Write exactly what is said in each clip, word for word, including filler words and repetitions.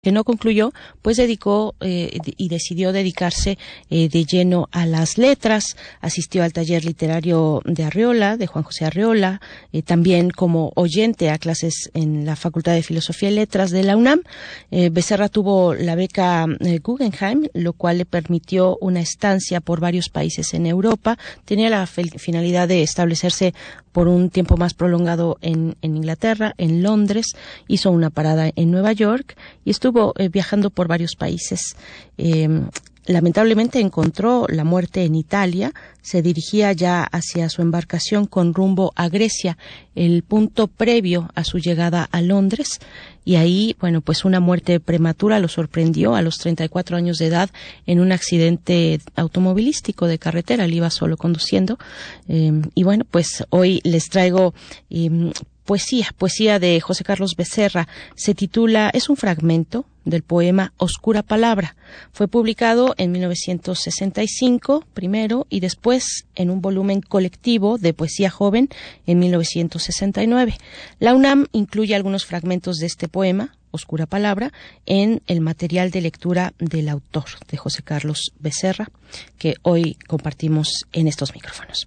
que no concluyó, pues dedicó eh, y decidió dedicarse eh, de lleno a las letras. Asistió al taller literario de Arreola, de Juan José Arreola, eh, también como oyente a clases en la Facultad de Filosofía y Letras de la UNAM. Eh, Becerra tuvo la beca eh, Guggenheim, lo cual le permitió una estancia por varios países en Europa. Tenía la finalidad de establecerse por un tiempo más prolongado en, en Inglaterra, en Londres. Hizo una parada en Nueva York y estuvo eh, viajando por varios países. Eh, lamentablemente encontró la muerte en Italia. Se dirigía ya hacia su embarcación con rumbo a Grecia, el punto previo a su llegada a Londres. Y ahí, bueno, pues una muerte prematura lo sorprendió a los treinta y cuatro años de edad en un accidente automovilístico de carretera. Él iba solo conduciendo. Eh, y bueno, pues hoy les traigo eh, poesía, poesía de José Carlos Becerra. Se titula, es un fragmento del poema Oscura Palabra. Fue publicado en mil novecientos sesenta y cinco primero y después en un volumen colectivo de poesía joven en mil novecientos sesenta y nueve. La UNAM incluye algunos fragmentos de este poema, Oscura Palabra, en el material de lectura del autor, de José Carlos Becerra, que hoy compartimos en estos micrófonos.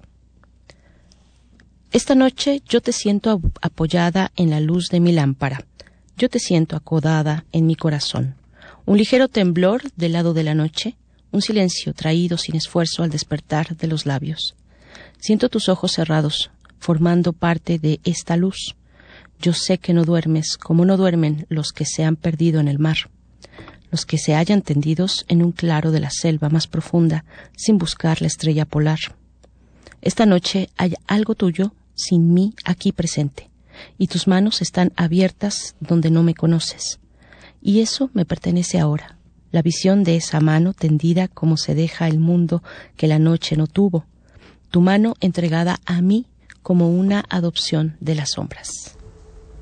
Esta noche yo te siento apoyada en la luz de mi lámpara. Yo te siento acodada en mi corazón. Un ligero temblor del lado de la noche, un silencio traído sin esfuerzo al despertar de los labios. Siento tus ojos cerrados, formando parte de esta luz. Yo sé que no duermes como no duermen los que se han perdido en el mar, los que se hallan tendidos en un claro de la selva más profunda sin buscar la estrella polar. Esta noche hay algo tuyo sin mí aquí presente, y tus manos están abiertas donde no me conoces. Y eso me pertenece ahora, la visión de esa mano tendida como se deja el mundo que la noche no tuvo, tu mano entregada a mí como una adopción de las sombras.